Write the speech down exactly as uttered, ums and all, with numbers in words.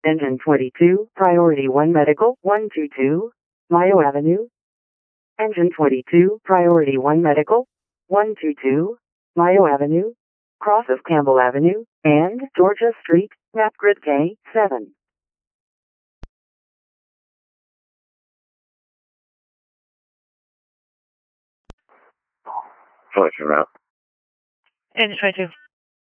Engine twenty-two, Priority one Medical, one two two, Mayo Avenue. Engine twenty-two, Priority one Medical, one two two, Mayo Avenue, cross of Campbell Avenue, and Georgia Street, map grid K seven. Selection route. Engine twenty-two.